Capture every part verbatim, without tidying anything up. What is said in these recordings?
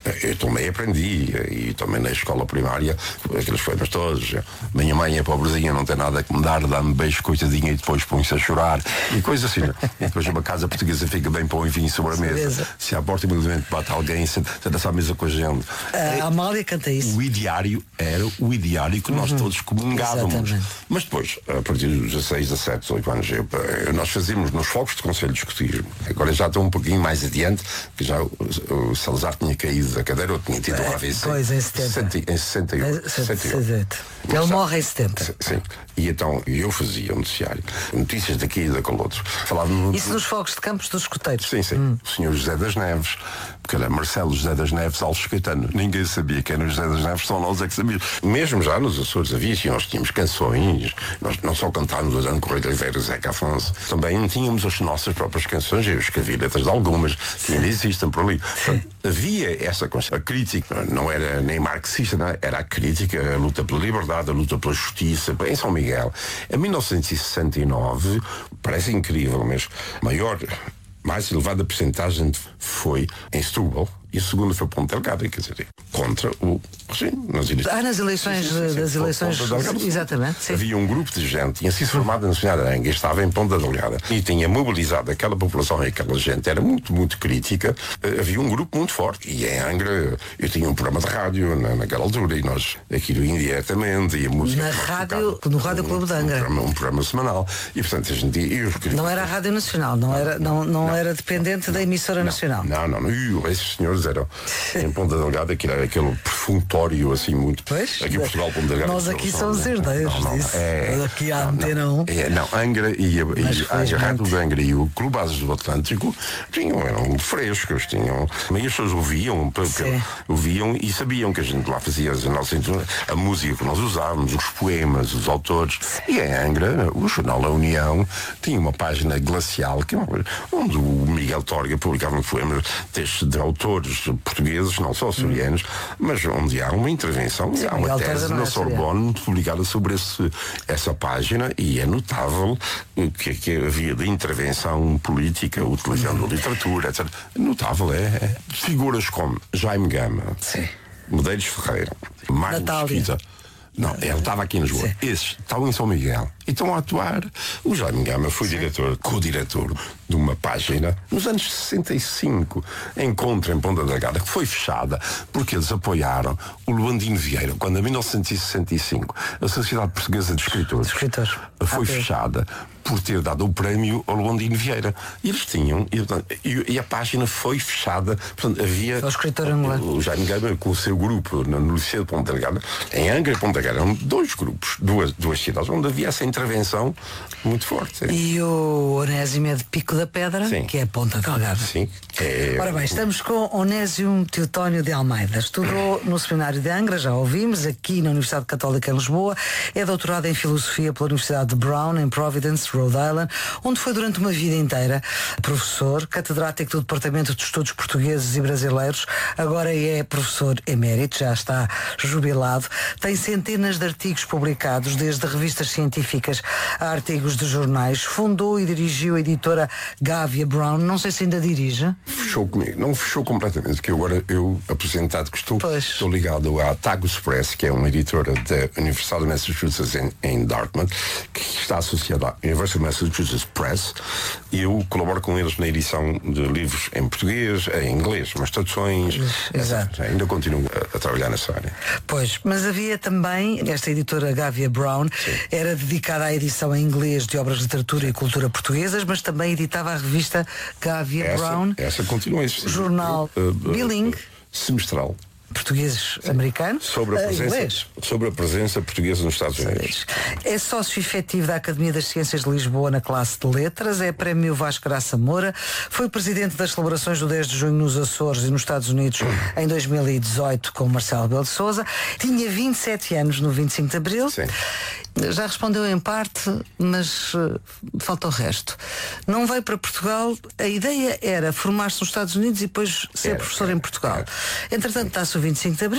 Eu também aprendi, e também na escola primária, aqueles poemas todos. Minha mãe é pobrezinha, não tem nada que me dar, dá-me beijo, coitadinha, e depois põe-se a chorar, e coisas assim. E depois uma casa portuguesa fica bem pão e vinho sobre a mesa. Se à porta humildemente bate alguém, senta-se à mesa com a gente. A Amália canta isso. O ideário era o ideário que nós uhum. todos comungávamos. Exatamente. Mas depois, a partir dos dezasseis, dezassete, dezoito anos, eu, eu, nós fazíamos nos fogos de conselho de escotismo. Agora já estou um pouquinho mais adiante, que já o, o Salazar tinha caído da cadeira, ou tinha tido um A V C. Pois, em setenta. Em sessenta e oito. Ele morre em setenta. Sim. E então eu fazia um noticiário. Notícias daqui e daquele outro. Falava no... Isso nos fogos de campos dos escoteiros. Sim, sim. Hum. O senhor José das Neves, porque era Marcelo José das Neves Alves Caetano. Ninguém sabia quem era o José das Neves, só nós é que sabíamos. Mesmo já nos Açores havia, assim, nós tínhamos canções, nós não só cantávamos o Adão Correia de Oliveira, Zeca Afonso, também tínhamos as nossas próprias canções, eu escrevi letras de algumas, que ainda existem por ali. Portanto, havia essa consciência. A crítica não era nem marxista, não, era a crítica, a luta pela liberdade, a luta pela justiça. Em São Miguel, em mil novecentos e sessenta e nove, parece incrível, mas maior, mais elevada percentagem foi em Setúbal, e a segunda foi Ponta Delgada, quer dizer, contra o regime. Nas eleições. Ah, nas eleições, sim, sim, sim, das eleições, exatamente. Sim. Havia um grupo de gente, tinha sido formado na Senhora Aranha, estava em Ponta Delgada, e tinha mobilizado aquela população e aquela gente, era muito, muito crítica. Havia um grupo muito forte, e em Angra, eu tinha um programa de rádio na, naquela altura, e nós, aquilo indiretamente, e a música... Na rádio, no Rádio Clube de Angra. Um programa, um programa semanal, e portanto a gente... Eu, não era a Rádio Nacional, não, não era, não, não, não era dependente não, da emissora não, nacional. Não, não, não, e esses senhores eram em Ponta Delgada, que era aquele perfuntório assim muito. Pois, aqui em Portugal, Ponta Delgada. Nós aqui somos herdeiros. Não, não, é, aqui há antena um. É, não, Angra e a, e a Rádio de Angra e o Clube Bases do Atlântico tinham, eram frescos, tinham. Mas as pessoas ouviam, ouviam e sabiam que a gente lá fazia a, nossa, a música que nós usávamos, os poemas, os autores. E em Angra, o Jornal da União tinha uma página glacial que, onde o Miguel Torga publicava poemas, textos de autores portugueses, não só açorianos, mas onde há uma intervenção, sim, há uma tese na Sorbonne publicada sobre esse, essa página, e é notável que, que havia de intervenção política, utilizando a literatura, etcétera. Notável, é, é. Figuras como Jaime Gama, sim. Medeiros Ferreira, Mário Mesquita. Não, ele estava aqui em Lisboa. Sim. Esses estavam em São Miguel e estão a atuar. O Jaime Gama foi sim. diretor, co-diretor de uma página nos anos sessenta e cinco, Encontro em Ponta Delgada, que foi fechada porque eles apoiaram o Luandino Vieira, quando em mil novecentos e sessenta e cinco a Sociedade Portuguesa de Escritores, de Escritores. foi ah, fechada por ter dado o prémio ao Luandino Vieira. E eles tinham, e, e a página foi fechada, portanto, havia o, escritor o, o Jaime Gama com o seu grupo no, no Liceu de Ponta Delgada, em Angra e Ponta Delgada, eram dois grupos, duas, duas cidades, onde havia essa intervenção muito forte. Sim. E o Onésimo é de Pico da Pedra, sim. que é Ponta Delgada. Sim. É... Ora bem, estamos com Onésimo Teotónio de Almeida. Estudou no Seminário de Angra, já ouvimos, aqui na Universidade Católica em Lisboa. É doutorado em Filosofia pela Universidade de Brown, em Providence, Rhode Island, onde foi durante uma vida inteira professor, catedrático do Departamento de Estudos Portugueses e Brasileiros. Agora é professor emérito, já está jubilado. Tem centenas de artigos publicados, desde revistas científicas a artigos de jornais. Fundou e dirigiu a editora Gávea Brown. Não sei se ainda dirige. Fechou comigo. Não fechou completamente, porque agora eu, aposentado que estou, pois. estou ligado à Tagus Press, que é uma editora da Universidade de Massachusetts em, em Dartmouth, que está associada à University of Massachusetts Press, e eu colaboro com eles na edição de livros em português, em inglês, mas traduções. Exato. Ainda continuo a, a trabalhar nessa área. Pois, mas havia também, esta editora Gávea Brown, sim. era dedicada à edição em inglês de obras de literatura e cultura portuguesas, mas também editava a revista Gávea essa, Brown. Essa continua a existir. Jornal uh, uh, bilingue. Semestral. Portugueses americanos, sobre a presença, inglês. sobre a presença portuguesa nos Estados Unidos. É sócio efetivo da Academia das Ciências de Lisboa na classe de Letras, é prémio Vasco Graça Moura, foi presidente das celebrações do dez de junho nos Açores e nos Estados Unidos em dois mil e dezoito com Marcelo Rebelo de Sousa, tinha vinte e sete anos no vinte e cinco de Abril. Sim. Já respondeu em parte, mas uh, falta o resto. Não veio para Portugal, a ideia era formar-se nos Estados Unidos e depois ser era, professor era, em Portugal. Era. Entretanto, está-se o vinte e cinco de Abril,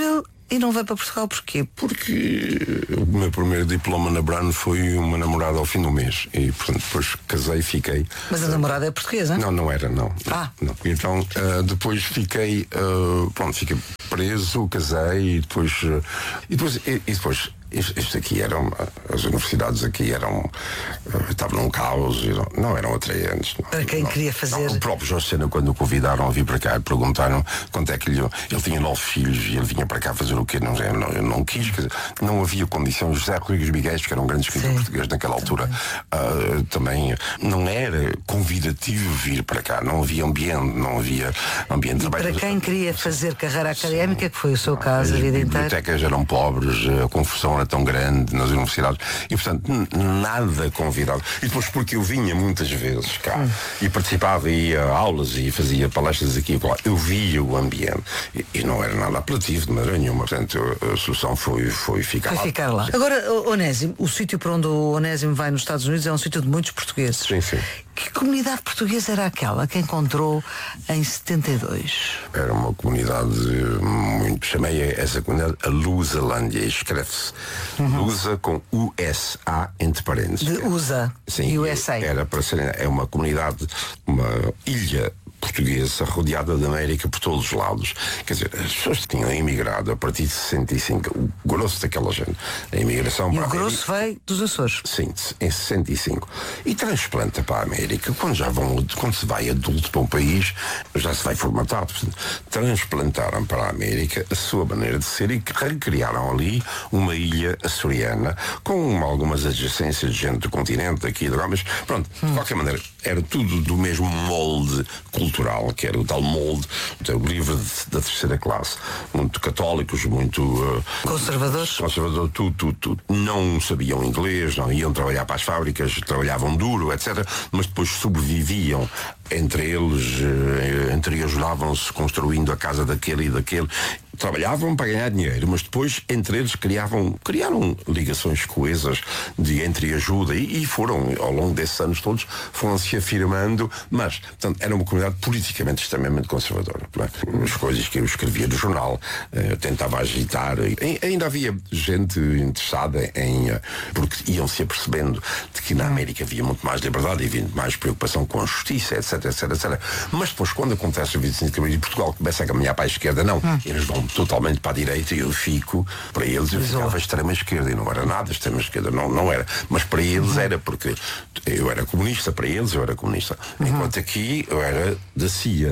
E não veio para Portugal porquê? Porque o meu primeiro diploma na Brown foi uma namorada ao fim do mês. E, portanto, depois casei e fiquei... Mas a namorada é portuguesa? Não, não era, não. Ah. Não. Então, uh, depois fiquei... Uh, pronto, fiquei preso, casei e depois... Uh, e depois... E, e depois Isto aqui eram, as universidades aqui eram, estavam num caos, não eram atraentes. Não, para quem não, queria fazer. Não, o próprio Jorge Sena, quando o convidaram a vir para cá, perguntaram quanto é que lhe. Ele tinha nove filhos e ele vinha para cá fazer o quê? Não, eu não, eu não quis, quer dizer, não havia condições. José Rodrigues Miguel, que era um grande escritor português naquela altura, uh, também não era convidativo vir para cá, não havia ambiente, não havia ambiente de trabalho. Para quem queria fazer carreira académica, que foi o seu caso, a vida inteira. As bibliotecas eram pobres, a confusão era tão grande nas universidades e, portanto, nada convidado. E depois porque eu vinha muitas vezes cá hum. e participava, ia a aulas e fazia palestras aqui e lá, eu via o ambiente e, e não era nada apelativo de maneira nenhuma. Portanto, a solução foi, foi ficar foi lá. ficar lá. Agora, Onésimo, o sítio para onde o Onésimo vai nos Estados Unidos é um sítio de muitos portugueses. Sim, sim. Que comunidade portuguesa era aquela que encontrou em setenta e dois? Era uma comunidade muito... Chamei essa comunidade a Lusalândia. Escreve-se uhum. Lusa com U S A entre parênteses. De U S A. Sim, U S A. Era para ser... É uma comunidade, uma ilha portuguesa rodeada da América por todos os lados. Quer dizer, as pessoas tinham emigrado a partir de sessenta e cinco, o grosso daquela gente, a imigração e para a América. O grosso veio dos Açores. Sim, em sessenta e cinco. E transplanta para a América, quando já vão, quando se vai adulto para um país, já se vai formatado. Portanto, transplantaram para a América a sua maneira de ser e recriaram ali uma ilha açoriana com algumas adjacências de gente do continente, aqui de lá, mas pronto, hum. de qualquer maneira, era tudo do mesmo molde cultural, que era o tal molde do livro de, da terceira classe, muito católicos, muito uh, conservadores, conservador, tudo, tudo, tudo. Não sabiam inglês, não iam trabalhar para as fábricas, trabalhavam duro, etcétera, mas depois sobreviviam entre eles, uh, entre ajudavam-se construindo a casa daquele e daquele. Trabalhavam para ganhar dinheiro, mas depois entre eles criavam, criaram ligações coesas de entreajuda e, e foram, ao longo desses anos todos, foram se afirmando, mas, portanto, era uma comunidade politicamente extremamente conservadora. É? As coisas que eu escrevia no jornal, eu tentava agitar, e ainda havia gente interessada em, porque iam-se apercebendo de que na América havia muito mais liberdade e havia muito mais preocupação com a justiça, etc, etc, etcétera. Mas depois, quando acontece o vinte e cinco de abril e Portugal começa a caminhar para a esquerda, não, hum. eles vão totalmente para a direita e eu fico, para eles eu ficava extrema esquerda e não era nada extrema esquerda, não, não era, mas para eles era porque eu era comunista, para eles eu era comunista, uhum. enquanto aqui eu era da C I A,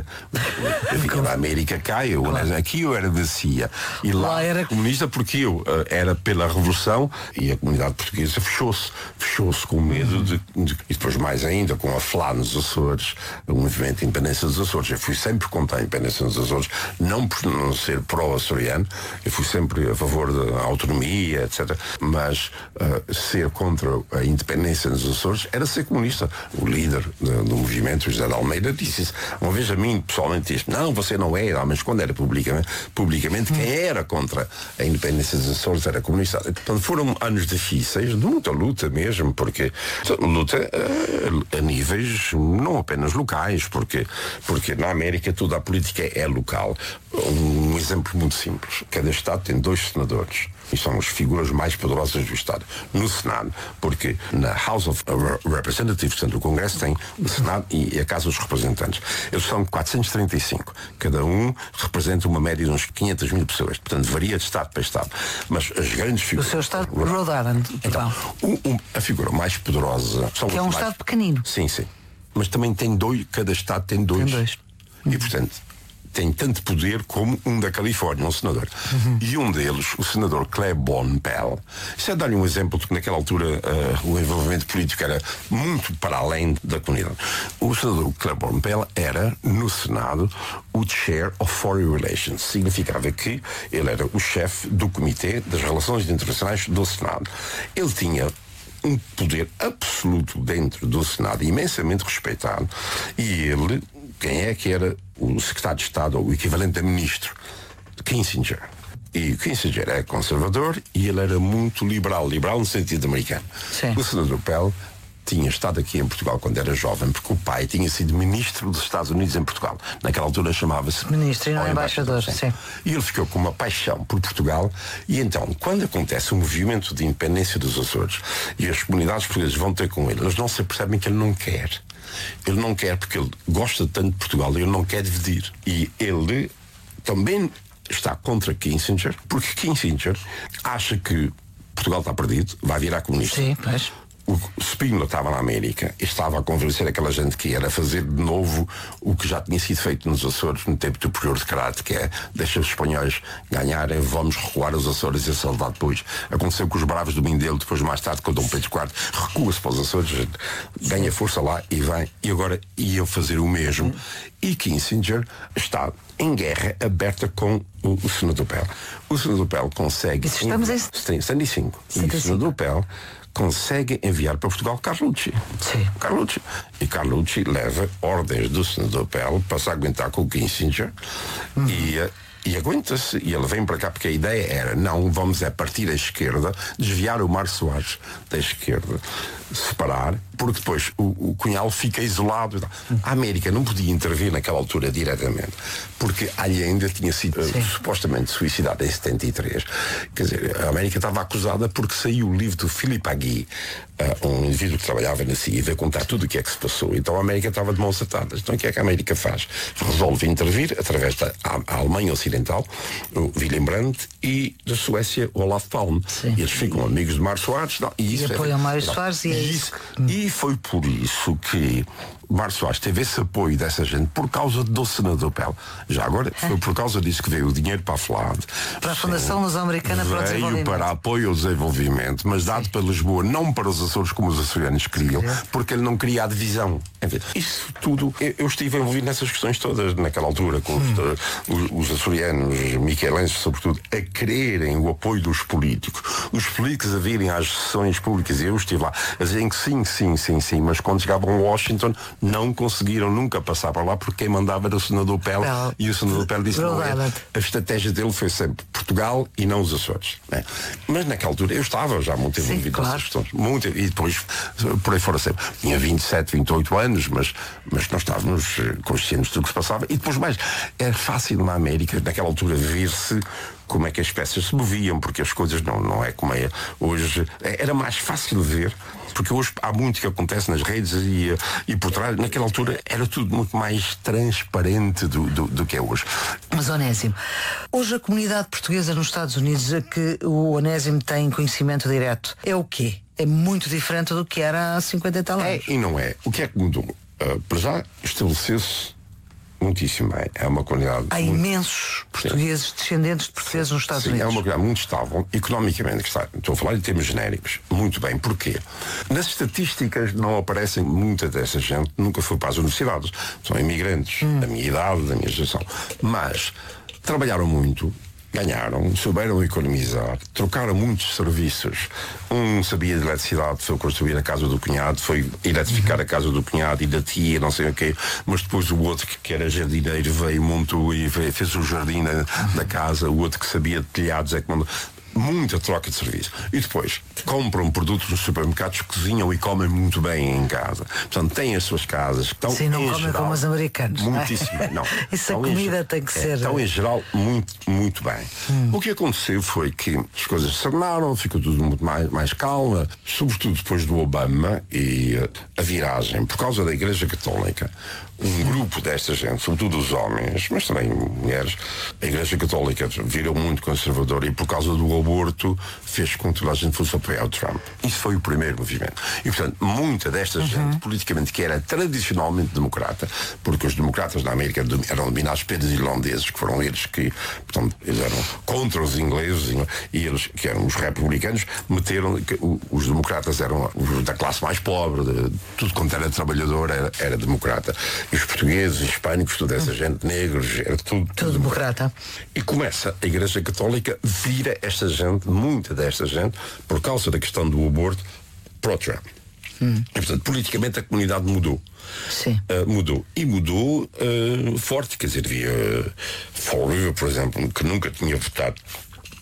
eu vinha da América cá, eu, claro. Aqui eu era da C I A e lá, lá era comunista porque eu uh, era pela Revolução e a comunidade portuguesa fechou-se, fechou-se com medo uhum. de, de, e depois mais ainda com a F L A nos Açores, o movimento de independência dos Açores, eu fui sempre contra a independência dos Açores, não por não ser pró-açoriano, eu fui sempre a favor da autonomia, etcétera. Mas uh, ser contra a independência dos Açores era ser comunista. O líder do, do movimento, José de Almeida, disse isso. Uma vez a mim, pessoalmente, disse, não, você não é, mas quando era publicamente, publicamente quem era contra a independência dos Açores era comunista. Portanto, foram anos difíceis, de muita luta mesmo, porque luta uh, a níveis não apenas locais, porque, porque na América toda a política é, é local. Um, um exemplo muito simples. Cada Estado tem dois senadores. E são as figuras mais poderosas do Estado. No Senado, porque na House of Representatives, portanto, o Congresso tem o Senado e a Casa dos Representantes. Eles são quatrocentos e trinta e cinco. Cada um representa uma média de uns quinhentas mil pessoas. Portanto, varia de Estado para Estado. Mas as grandes figuras... O seu Estado, Rhode Island. Então, um, um, a figura mais poderosa... São que é um mais... Estado pequenino. Sim, sim. Mas também tem dois... Cada Estado tem dois. Tem dois. E, portanto... tem tanto poder como um da Califórnia, um senador. Uhum. E um deles, o senador Claiborne Pell. Isso é dar-lhe um exemplo de que naquela altura uh, o envolvimento político era muito para além da comunidade. O senador Claiborne Pell era, no Senado, o Chair of Foreign Relations. Significava que ele era o chefe do Comitê das Relações Internacionais do Senado. Ele tinha um poder absoluto dentro do Senado, imensamente respeitado, e ele, quem é que era o secretário de Estado, ou o equivalente a ministro? Kissinger. E Kissinger é conservador e ele era muito liberal, liberal no sentido americano. Sim. O senador Pell tinha estado aqui em Portugal quando era jovem, porque o pai tinha sido ministro dos Estados Unidos em Portugal. Naquela altura chamava-se ministro e não embaixador, sim. sim. E ele ficou com uma paixão por Portugal, e então, quando acontece o movimento de independência dos Açores e as comunidades portuguesas vão ter com ele, eles não se apercebem que ele não quer. Ele não quer porque ele gosta tanto de Portugal e ele não quer dividir. E ele também está contra Kissinger, porque Kissinger acha que Portugal está perdido, vai virar comunista. Sim, pois. O Spínola estava na América e estava a convencer aquela gente que era fazer de novo o que já tinha sido feito nos Açores no tempo do Prior de Crato, que é deixa os espanhóis ganharem, vamos recuar os Açores e a saudade depois. Aconteceu com os bravos do Mindelo, depois mais tarde com o Dom Pedro quarto, recua-se para os Açores, ganha força lá e vem, e agora iam fazer o mesmo. E Kissinger está em guerra aberta com o, o Senador Pell. O Senador Pell consegue... Isso estamos em... setenta e cinco. E o Senador Pell consegue enviar para Portugal Carlucci. Sim. Carlucci. E Carlucci leva ordens do senador Pell para se aguentar com o Kissinger uhum. e, e aguenta-se. E ele vem para cá porque a ideia era, não, vamos é partir à esquerda, desviar o Mar Soares da esquerda, separar, porque depois o, o Cunhal fica isolado. A América não podia intervir naquela altura diretamente, porque Allende tinha sido uh, supostamente suicidado em setenta e três. Quer dizer, a América estava acusada porque saiu o livro do Philippe Agui, uh, um indivíduo que trabalhava na C I A, e veio contar tudo o que é que se passou. Então a América estava de mãos atadas. Então o que é que a América faz? Resolve intervir através da a, a Alemanha Ocidental, o Wilhelm Brandt, e da Suécia, o Olaf Palme. Sim. E eles ficam amigos de Mário Soares. Não, e, isso e apoiam é, Mário Soares e é isso. E foi por isso que Mário Soares teve esse apoio dessa gente por causa do senador Pell. Já agora, foi por causa disso que veio o dinheiro para a FLAD. Para a Fundação Luso-Americana para o Desenvolvimento. Veio para apoio ao desenvolvimento, mas dado Sim. para Lisboa, não para os Açores como os açorianos queriam, Sim. porque ele não queria a divisão. Enfim, isso tudo, eu, eu estive envolvido nessas questões todas naquela altura, com hum. os, os açorianos, miquelenses sobretudo, a quererem o apoio dos políticos. Os políticos a virem às sessões públicas, e eu estive lá, a dizerem que sim, sim, sim, sim, mas quando chegavam a Washington, não conseguiram nunca passar para lá porque quem mandava era o senador Pell, Pell. E o senador Pell disse não é. A estratégia dele foi sempre Portugal e não os Açores, né? Mas naquela altura eu estava já muito envolvido claro. nessas questões muito, e depois por aí fora sempre tinha vinte e sete, vinte e oito anos, mas, mas nós estávamos conscientes do que se passava. E depois mais, era fácil na América naquela altura ver-se como é que as peças se moviam, porque as coisas não, não é como é hoje. Era mais fácil ver, porque hoje há muito que acontece nas redes e, e por trás, naquela altura era tudo muito mais transparente do, do, do que é hoje. Mas Onésimo, hoje a comunidade portuguesa nos Estados Unidos, a que o Onésimo tem conhecimento direto, é o quê? É muito diferente do que era há cinquenta e tal anos. É e não é. O que é que mudou? Uh, para já estabeleceu-se muitíssimo bem. É uma comunidade. Há muito... imensos portugueses, descendentes de portugueses nos Estados Sim, Unidos. É uma comunidade muito estável, economicamente, que está, estou a falar em termos genéricos. Muito bem. Porquê? Nas estatísticas não aparecem muita dessa gente, nunca foi para as universidades. São imigrantes hum. da minha idade, da minha geração. Mas trabalharam muito, ganharam, souberam economizar, trocaram muitos serviços. Um sabia de eletricidade, foi construir a casa do cunhado, foi eletrificar a casa do cunhado e da tia, não sei o quê, mas depois o outro que, que era jardineiro veio, montou e veio, fez o jardim da, da casa, o outro que sabia de telhados é que mandou. Muita troca de serviço. E depois compram produtos nos supermercados, cozinham e comem muito bem em casa. Portanto, têm as suas casas. Estão, Sim, não comem como os americanos. Muitíssimo. Não. Essa comida em, tem que é, ser. Estão, em geral, muito, muito bem. Hum. O que aconteceu foi que as coisas se tornaram, ficou tudo muito mais, mais calma, sobretudo depois do Obama e uh, a viragem, por causa da Igreja Católica. Um grupo desta gente, sobretudo os homens, mas também mulheres, a Igreja Católica virou muito conservadora e por causa do aborto fez com que toda a gente fosse apoiar o Trump. Isso foi o primeiro movimento. E, portanto, muita desta uhum. gente, politicamente, que era tradicionalmente democrata, porque os democratas na América eram dominados pelos irlandeses, que foram eles que, portanto, eles eram contra os ingleses e eles, que eram os republicanos, meteram que os democratas eram os da classe mais pobre, de, tudo quanto era trabalhador era, era democrata. E os portugueses, hispânicos, toda essa gente, negros, era tudo, tudo democrata. E começa a Igreja Católica, vira esta gente, muita desta gente, por causa da questão do aborto, pró-Trump. Hum. E, portanto, politicamente a comunidade mudou. Sim. Uh, mudou. E mudou uh, forte, quer dizer, havia uh, Fall River, por exemplo, que nunca tinha votado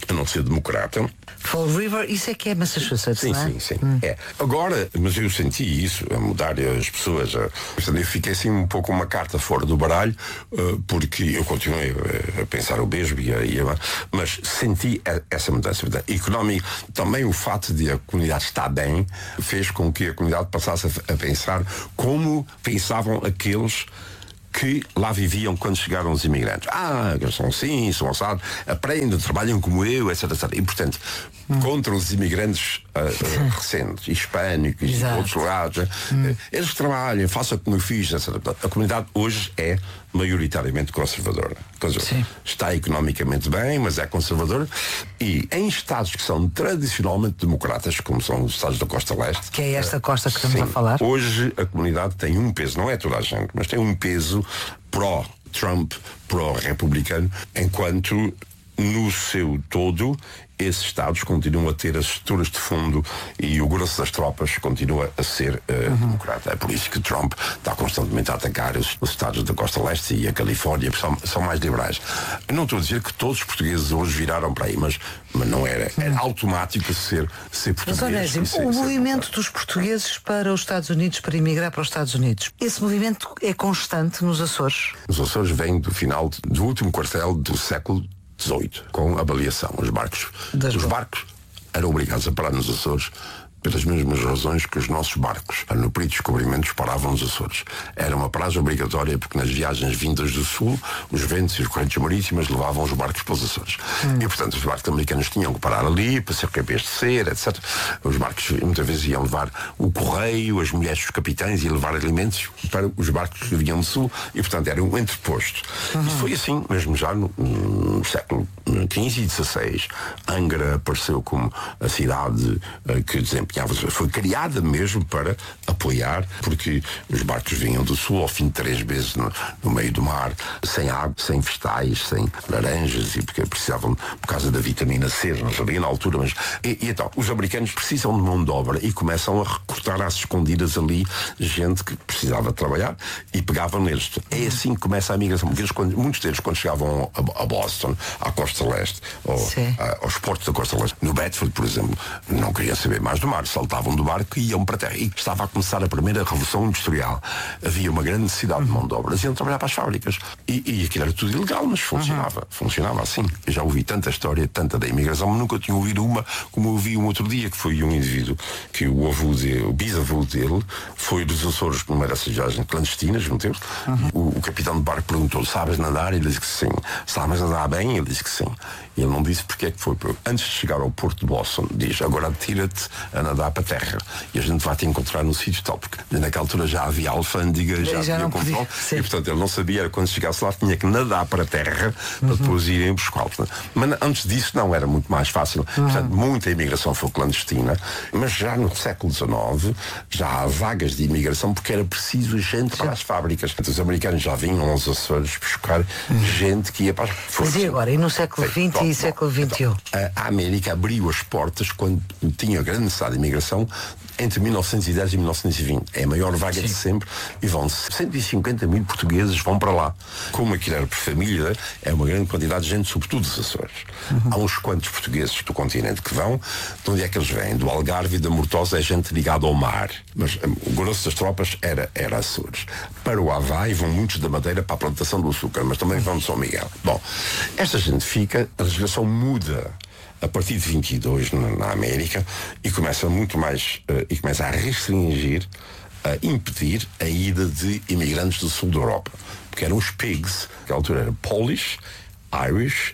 a não ser democrata. Fall River, isso é que é Massachusetts, sim, não é? Sim, sim, sim. Hum. É. Agora, mas eu senti isso, a mudar as pessoas. A, portanto, eu fiquei assim um pouco uma carta fora do baralho, uh, porque eu continuei a, a pensar o mesmo, e a, e a, mas senti a, essa mudança. Económica, também o fato de a comunidade estar bem, fez com que a comunidade passasse a, a pensar como pensavam aqueles que lá viviam quando chegaram os imigrantes. Ah, eles são assim, são assados, aprendem, trabalham como eu, etc, etcétera. E, portanto, hum. contra os imigrantes uh, uh, recentes, hispânicos e outros lugares, hum. uh, eles trabalham, façam como eu fiz, etcétera. A comunidade hoje é maioritariamente conservadora. Está economicamente bem, mas é conservadora. E em estados que são tradicionalmente democratas, como são os estados da Costa Leste... Que é esta costa que estamos sim, a falar. Hoje a comunidade tem um peso, não é toda a gente, mas tem um peso pró-Trump, pró-republicano, enquanto no seu todo esses estados continuam a ter as estruturas de fundo e o grosso das tropas continua a ser uh, uhum. democrata. É por isso que Trump está constantemente a atacar os, os estados da Costa Leste e a Califórnia, que são, são mais liberais. Eu não estou a dizer que todos os portugueses hoje viraram para aí, mas, mas não era. Era automático ser, ser português. Mas, Onésimo, ser, o ser movimento dos portugueses para os Estados Unidos, para emigrar para os Estados Unidos, esse movimento é constante nos Açores? Os Açores vêm do final do último quartel do século dezoito, com avaliação. Os barcos, os barcos eram obrigados a parar nos Açores pelas mesmas razões que os nossos barcos no período de descobrimentos paravam nos Açores. Era uma paragem obrigatória porque nas viagens vindas do sul, os ventos e as correntes marítimas levavam os barcos para os Açores. Hum. E, portanto, os barcos americanos tinham que parar ali para se reabastecer, etcétera. Os barcos muitas vezes iam levar o correio, as mulheres dos capitães iam levar alimentos para os barcos que vinham do sul e, portanto, era um entreposto. Uhum. Isso foi assim, mesmo já no, no século quinze e dezasseis. Angra apareceu como a cidade uh, que desempenhava, foi criada mesmo para apoiar, porque os barcos vinham do sul ao fim de três meses no, no meio do mar, sem água, sem vegetais, sem laranjas, e porque precisavam, por causa da vitamina C, não sabia na altura, mas... E, e então, os americanos precisam de mão de obra e começam a recrutar às escondidas ali gente que precisava trabalhar e pegavam neles. É assim que começa a migração. Porque eles, quando, muitos deles, quando chegavam a, a Boston, à Costa Leste, ou a, aos portos da Costa Leste, no Bedford, por exemplo, não queriam saber mais do mar, saltavam do barco e iam para a terra. E estava a começar a primeira revolução industrial. Havia uma grande necessidade uhum. de mão de obra. Eles iam trabalhar para as fábricas. E, e aquilo era tudo ilegal, mas funcionava. Uhum. Funcionava assim. Eu já ouvi tanta história, tanta da imigração, mas nunca tinha ouvido uma como eu ouvi um outro dia, que foi um indivíduo que o avô dele, o bisavô dele, foi dos Açores numa dessas viagens clandestinas, não teve? Uhum. O, o capitão de barco perguntou: sabes nadar? Ele disse que sim. Sabes nadar bem? Ele disse que sim. E ele não disse porque é que foi. Antes de chegar ao porto de Boston, diz: agora tira-te a nadar para a terra e a gente vai te encontrar no sítio tal, porque naquela altura já havia alfândega, já, já havia controle, e portanto ele não sabia, quando chegasse lá tinha que nadar para a terra para uhum. depois irem buscá-lo. Mas antes disso não, era muito mais fácil. Uhum. Portanto, muita imigração foi clandestina, mas já no século dezenove já há vagas de imigração porque era preciso gente para as fábricas. Os americanos já vinham aos Açores buscar uhum. gente que ia para as fábricas. Mas e agora? E no século vinte e século vinte e um? Então, a América abriu as portas quando tinha grande necessidade de imigração entre mil novecentos e dez e mil novecentos e vinte. É a maior vaga Sim. de sempre e vão cento e cinquenta mil portugueses vão para lá. Como aquilo era por família, é uma grande quantidade de gente, sobretudo dos Açores. Uhum. Há uns quantos portugueses do continente que vão. De onde é que eles vêm? Do Algarve e da Mortosa, é gente ligada ao mar. Mas um, o grosso das tropas era, era Açores. Para o Havaí vão muitos da Madeira para a plantação do açúcar, mas também vão de São Miguel. Bom, esta gente fica, a legislação muda a partir de vinte e dois na, na América e começa muito mais uh, e começa a restringir, a impedir a ida de imigrantes do sul da Europa, porque eram os pigs, que à altura eram Polish, Irish,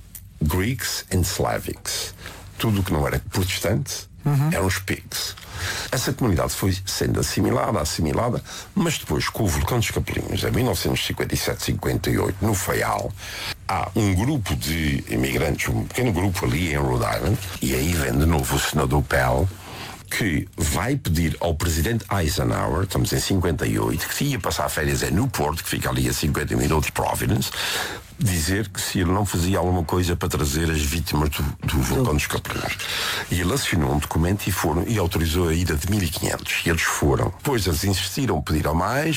Greeks and Slavics. Tudo o que não era protestante uhum. eram os pigs. Essa comunidade foi sendo assimilada, assimilada, mas depois, com o vulcão dos Capelinhos, em mil novecentos e cinquenta e sete, cinquenta e oito, no Faial, há um grupo de imigrantes, um pequeno grupo ali em Rhode Island, e aí vem de novo o senador Pell, que vai pedir ao presidente Eisenhower, estamos em cinquenta e oito, que ia passar férias em Newport, que fica ali a cinquenta minutos de Providence, dizer que se ele não fazia alguma coisa para trazer as vítimas do, do vulcão dos Capelinhos. E ele assinou um documento e foram e autorizou a ida de mil e quinhentos. E eles foram. Depois eles insistiram, pediram mais,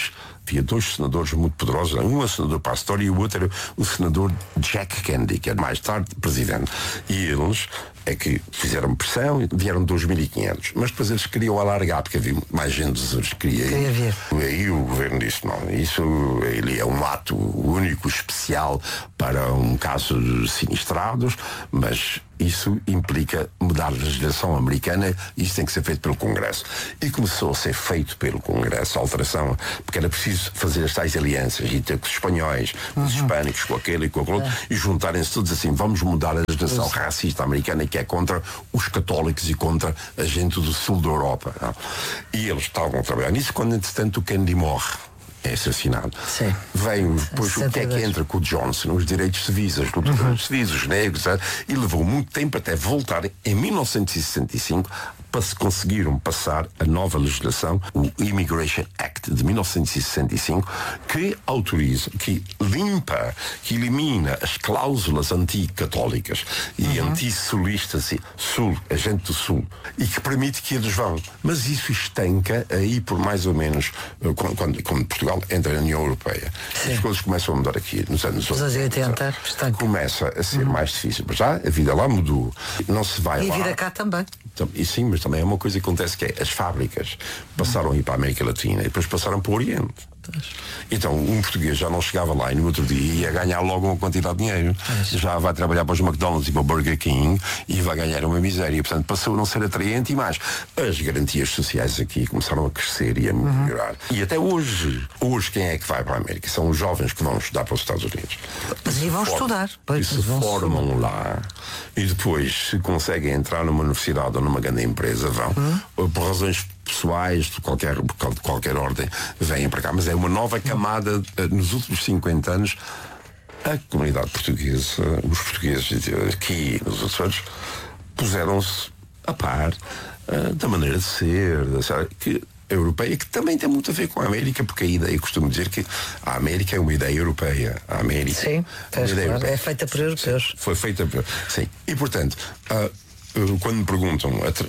havia dois senadores muito poderosos, um é o senador para a história e o outro era o senador Jack Kennedy, que era mais tarde presidente. E eles é que fizeram pressão e vieram dois mil e quinhentos, mas depois eles queriam alargar porque havia mais gente que queria ir. E aí o governo disse, não, isso ele é um ato único, especial para um caso de sinistrados, mas isso implica mudar a legislação americana e isso tem que ser feito pelo Congresso. E começou a ser feito pelo Congresso, a alteração, porque era preciso fazer as tais alianças e ter com os espanhóis, com os uhum. hispânicos, com aquele e com aquele outro, é. e juntarem-se todos assim, vamos mudar a legislação Isso. racista americana que é contra os católicos e contra a gente do sul da Europa. Não? E eles estavam a trabalhar nisso quando, entretanto, o Kennedy morre. É assassinado. Sim. Vem depois o que é que entra com o Johnson, os direitos civis, as lutas uhum. civis, os negros, e levou muito tempo até voltar em mil novecentos e sessenta e cinco para se conseguiram passar a nova legislação, o Immigration Act de mil novecentos e sessenta e cinco, que autoriza, que limpa, que elimina as cláusulas anticatólicas e uhum. anti-sulistas, sul, a gente do sul, e que permite que eles vão. Mas isso estanca aí por mais ou menos quando, quando, quando Portugal entra na União Europeia. Sim. As coisas começam a mudar aqui nos anos oitenta. Começa a ser uhum. mais difícil. Mas já a vida lá mudou. Não se vai e lá. E a vida cá também. E sim, mas também é uma coisa que acontece que é as fábricas passaram a ir para a América Latina e depois passaram para o Oriente. Então um português já não chegava lá e no outro dia ia ganhar logo uma quantidade de dinheiro. Já vai trabalhar para os McDonald's e para o Burger King e vai ganhar uma miséria. Portanto, passou a não ser atraente e mais. As garantias sociais aqui começaram a crescer e a melhorar. Uhum. E até hoje, hoje quem é que vai para a América? São os jovens que vão estudar para os Estados Unidos. Mas e vão estudar. E se formam estudar. lá e depois se conseguem entrar numa universidade ou numa grande empresa, vão. Uhum. Por razões pessoais de qualquer, de qualquer ordem vêm para cá, mas é uma nova camada. Nos últimos cinquenta anos a comunidade portuguesa, os portugueses aqui nos outros anos puseram-se a par uh, da maneira de ser da, que, europeia, que também tem muito a ver com a América, porque a ideia, costumo dizer que a América é uma ideia europeia. A América sim, é, uma ideia claro, é feita por europeus. Foi feita por... Sim, e portanto uh, quando me perguntam,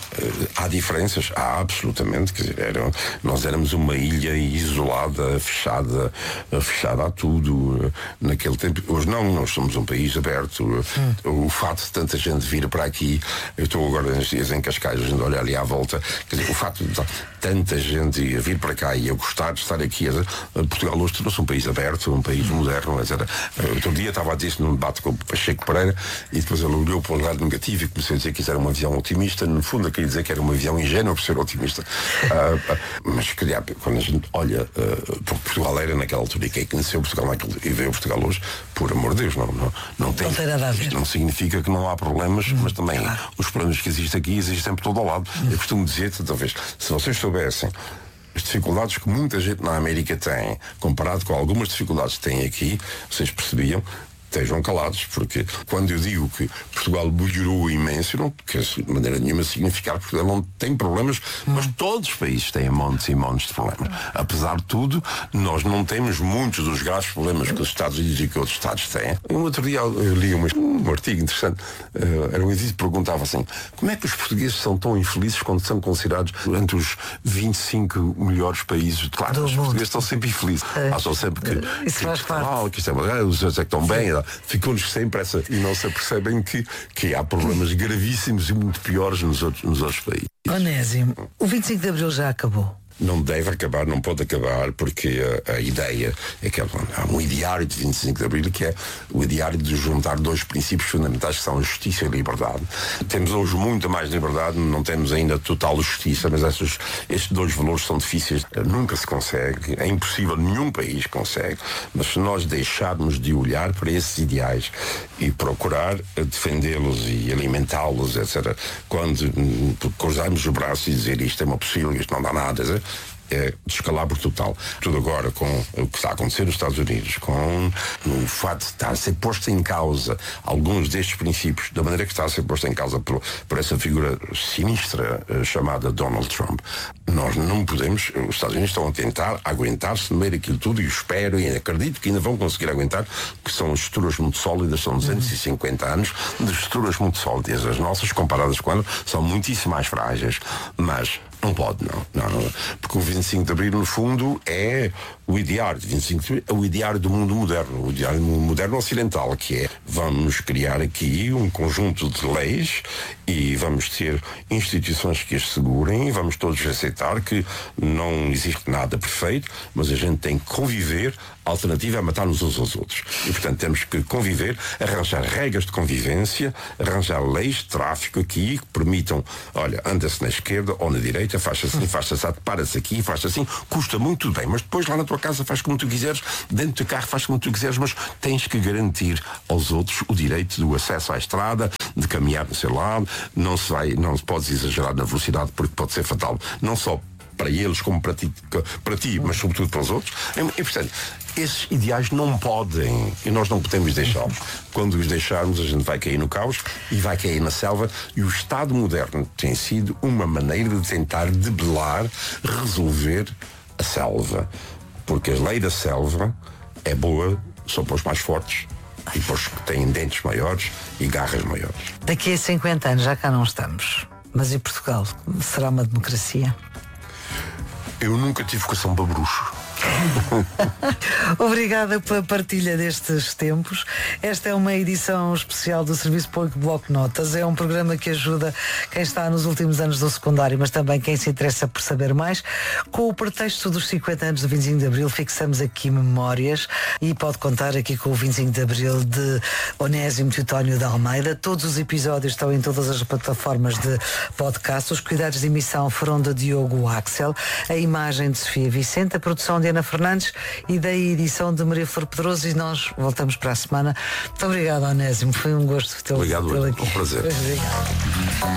há diferenças? Há, absolutamente. Quer dizer, era, nós éramos uma ilha isolada, fechada, fechada a tudo naquele tempo. Hoje não, nós somos um país aberto. Hum. O fato de tanta gente vir para aqui, eu estou agora nos dias em Cascais, a gente olha ali à volta, quer dizer, o facto de tanta gente vir para cá e eu gostar de estar aqui, Portugal hoje tornou-se um país aberto, um país hum. moderno, etcétera. Outro dia estava a dizer num debate com o Pacheco Pereira e depois ele olhou para o lado negativo e começou a dizer que era uma visão otimista. No fundo, eu queria dizer que era uma visão ingênua por ser otimista. uh, uh, mas, calhar, quando a gente olha uh, para Portugal era naquela altura e quem conheceu Portugal naquele, e veio Portugal hoje, por amor de Deus, não, não, não tem. Não tem nada a ver. Isto não significa que não há problemas, hum, mas também claro. Os problemas que existem aqui existem por todo o lado. Hum. Eu costumo dizer, talvez, se vocês soubessem as dificuldades que muita gente na América tem, comparado com algumas dificuldades que têm aqui, vocês percebiam. Estejam calados, porque quando eu digo que Portugal melhorou imenso, não quer de maneira nenhuma significar que Portugal não tem problemas, hum. mas todos os países têm montes e montes de problemas. Apesar de tudo, nós não temos muitos dos graves problemas que os Estados Unidos e que outros Estados têm. Um outro dia eu li um, um artigo interessante, uh, era um edito que perguntava assim, como é que os portugueses são tão infelizes quando são considerados entre os vinte e cinco melhores países? Claro, do os mundo. Portugueses estão sempre infelizes. É. Acham sempre que, Isso que, faz que, parte. mal, que isto é, os outros é que estão bem. Ficou-nos sempre essa. E não se apercebem que, que há problemas gravíssimos e muito piores nos outros, nos outros países. Onésimo, o vinte e cinco de Abril já acabou. Não deve acabar, não pode acabar, porque a, a ideia é que há um ideário de vinte e cinco de Abril que é o ideário de juntar dois princípios fundamentais que são a justiça e a liberdade. Temos hoje muito mais liberdade, não temos ainda total justiça, mas esses, estes dois valores são difíceis, nunca se consegue, é impossível, nenhum país consegue, mas se nós deixarmos de olhar para esses ideais e procurar defendê-los e alimentá-los, etcétera, quando cruzarmos os braços e dizer isto é uma possível, isto não dá nada, etcétera, é descalabro total. Tudo agora com o que está a acontecer nos Estados Unidos, com o fato de estar a ser posto em causa alguns destes princípios, da maneira que está a ser posto em causa por, por essa figura sinistra uh, chamada Donald Trump. Nós não podemos, os Estados Unidos estão a tentar aguentar-se no meio daquilo tudo e eu espero e acredito que ainda vão conseguir aguentar, que são estruturas muito sólidas, são duzentos e cinquenta anos de estruturas muito sólidas. As nossas, comparadas com elas, são muitíssimo mais frágeis, mas Não pode, não, não, não. Porque o vinte e cinco de Abril, no fundo, é o ideário. vinte e cinco de Abril é o ideário do mundo moderno, o ideário do mundo moderno ocidental, que é, vamos criar aqui um conjunto de leis e vamos ter instituições que as segurem, e vamos todos aceitar que não existe nada perfeito, mas a gente tem que conviver. A alternativa é matar-nos uns aos outros. E, portanto, temos que conviver, arranjar regras de convivência, arranjar leis de tráfico aqui que permitam, olha, anda-se na esquerda ou na direita, faz assim, faz assim, para-se aqui, faz assim, custa muito bem, mas depois lá na tua casa faz como tu quiseres, dentro do carro faz como tu quiseres, mas tens que garantir aos outros o direito do acesso à estrada, de caminhar no seu lado, não se vai, não se pode exagerar na velocidade porque pode ser fatal, não só para eles como para ti, para ti, mas sobretudo para os outros. E, portanto, esses ideais não podem, e nós não podemos deixá-los. Quando os deixarmos, a gente vai cair no caos e vai cair na selva, e o Estado moderno tem sido uma maneira de tentar debelar, resolver a selva. Porque a lei da selva é boa só para os mais fortes e para os que têm dentes maiores e garras maiores. Daqui a cinquenta anos já cá não estamos. Mas e Portugal? Será uma democracia? Eu nunca tive vocação para bruxo. Obrigada pela partilha destes tempos. Esta é uma edição especial do Serviço Público Bloco de Notas. É um programa que ajuda quem está nos últimos anos do secundário, mas também quem se interessa por saber mais. Com o pretexto dos cinquenta anos do vinte e cinco de Abril, fixamos aqui memórias e pode contar aqui com o vinte e cinco de Abril de Onésimo Teutónio de Almeida. Todos os episódios estão em todas as plataformas de podcast. Os cuidados de emissão foram de Diogo Axel, a imagem de Sofia Vicente, a produção de Ana Fernandes e da edição de Maria Flor Pedroso, e nós voltamos para a semana. Muito obrigado, Onésimo, foi um gosto tê-lo aqui. Obrigado, tê-lo um prazer. Obrigado.